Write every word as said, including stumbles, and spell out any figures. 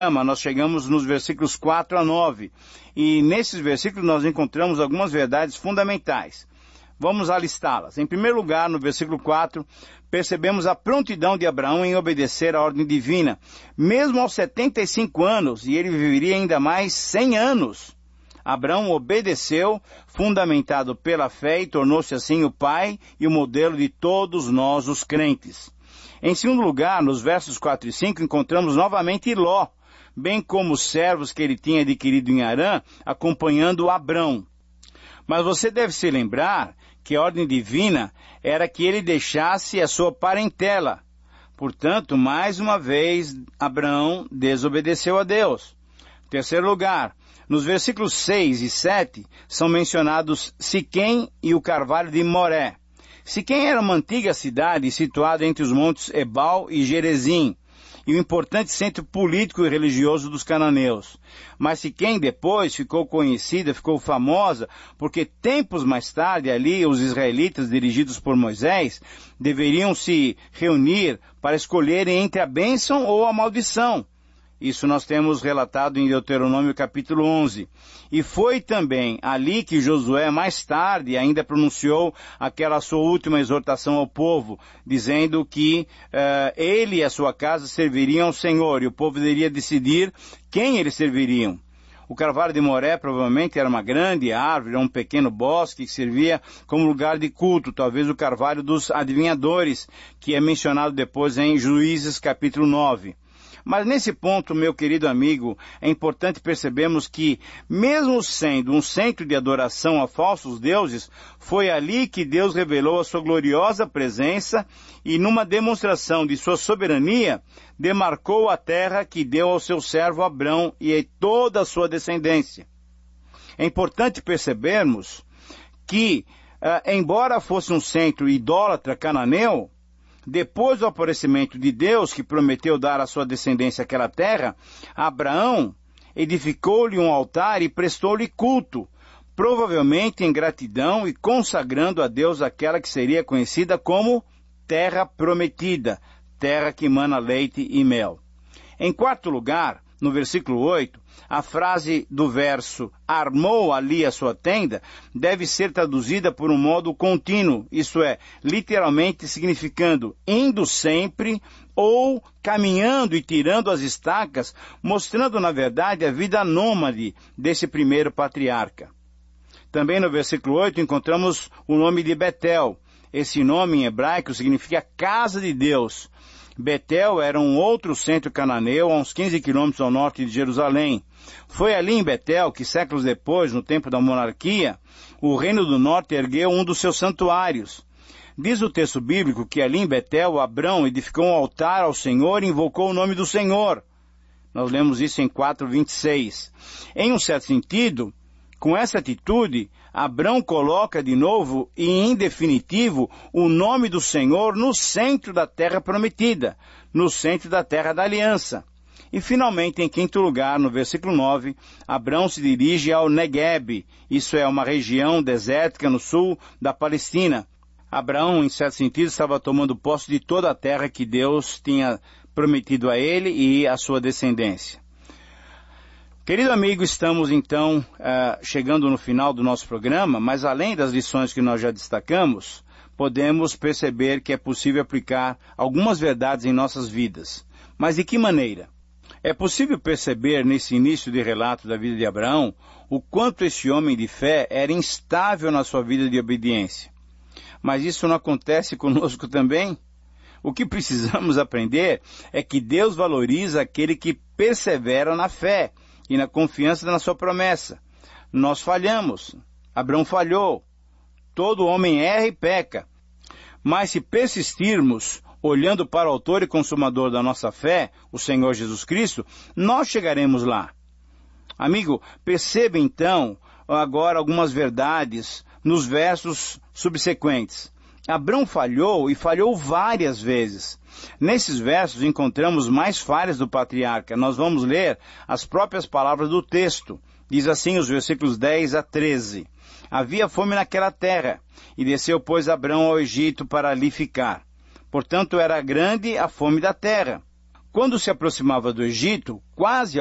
nós chegamos nos versículos quatro a nove, e nesses versículos nós encontramos algumas verdades fundamentais. Vamos alistá-las. Em primeiro lugar, no versículo quatro, percebemos a prontidão de Abraão em obedecer à ordem divina, mesmo aos setenta e cinco anos, e ele viveria ainda mais cem anos. Abraão obedeceu, fundamentado pela fé, e tornou-se assim o pai e o modelo de todos nós, os crentes. Em segundo lugar, nos versos quatro e cinco, encontramos novamente Ló, bem como os servos que ele tinha adquirido em Harã, acompanhando Abrão. Mas você deve se lembrar que a ordem divina era que ele deixasse a sua parentela. Portanto, mais uma vez, Abraão desobedeceu a Deus. Terceiro lugar, nos versículos seis e sete, são mencionados Siquém e o Carvalho de Moré. Siquém era uma antiga cidade situada entre os montes Ebal e Gerezim, e um importante centro político e religioso dos cananeus. Mas Siquém depois ficou conhecida, ficou famosa, porque tempos mais tarde ali os israelitas, dirigidos por Moisés, deveriam se reunir para escolherem entre a bênção ou a maldição. Isso nós temos relatado em Deuteronômio capítulo onze. E foi também ali que Josué mais tarde ainda pronunciou aquela sua última exortação ao povo, dizendo que uh, ele e a sua casa serviriam ao Senhor, e o povo deveria decidir quem eles serviriam. O Carvalho de Moré provavelmente era uma grande árvore, um pequeno bosque que servia como lugar de culto, talvez o Carvalho dos Adivinhadores, que é mencionado depois em Juízes capítulo nove. Mas nesse ponto, meu querido amigo, é importante percebermos que, mesmo sendo um centro de adoração a falsos deuses, foi ali que Deus revelou a sua gloriosa presença e, numa demonstração de sua soberania, demarcou a terra que deu ao seu servo Abrão e a toda a sua descendência. É importante percebermos que, uh, embora fosse um centro idólatra cananeu, depois do aparecimento de Deus, que prometeu dar à sua descendência aquela terra, Abraão edificou-lhe um altar e prestou-lhe culto, provavelmente em gratidão e consagrando a Deus aquela que seria conhecida como terra prometida, terra que emana leite e mel. Em quarto lugar, no versículo oito, a frase do verso armou ali a sua tenda deve ser traduzida por um modo contínuo, isto é, literalmente significando indo sempre ou caminhando e tirando as estacas, mostrando na verdade a vida nômade desse primeiro patriarca. Também no versículo oito encontramos o nome de Betel. Esse nome em hebraico significa casa de Deus. Betel era um outro centro cananeu a uns quinze quilômetros ao norte de Jerusalém. Foi ali em Betel que, séculos depois, no tempo da monarquia, o Reino do Norte ergueu um dos seus santuários. Diz o texto bíblico que ali em Betel, Abrão edificou um altar ao Senhor e invocou o nome do Senhor. Nós lemos isso em quatro, vinte e seis. Em um certo sentido, com essa atitude, Abrão coloca de novo e em definitivo o nome do Senhor no centro da terra prometida, no centro da terra da aliança. E finalmente, em quinto lugar, no versículo nove, Abrão se dirige ao Negueb, isso é uma região desértica no sul da Palestina. Abraão, em certo sentido, estava tomando posse de toda a terra que Deus tinha prometido a ele e à sua descendência. Querido amigo, estamos então uh, chegando no final do nosso programa, mas além das lições que nós já destacamos, podemos perceber que é possível aplicar algumas verdades em nossas vidas. Mas de que maneira? É possível perceber nesse início de relato da vida de Abraão o quanto esse homem de fé era instável na sua vida de obediência. Mas isso não acontece conosco também? O que precisamos aprender é que Deus valoriza aquele que persevera na fé e na confiança na sua promessa. Nós falhamos. Abraão falhou. Todo homem erra e peca. Mas se persistirmos, olhando para o autor e consumador da nossa fé, o Senhor Jesus Cristo, nós chegaremos lá. Amigo, perceba então agora algumas verdades nos versos subsequentes. Abrão falhou e falhou várias vezes. Nesses versos encontramos mais falhas do patriarca. Nós vamos ler as próprias palavras do texto. Diz assim os versículos dez a treze. Havia fome naquela terra, e desceu, pois, Abrão ao Egito para ali ficar. Portanto, era grande a fome da terra. Quando se aproximava do Egito, quase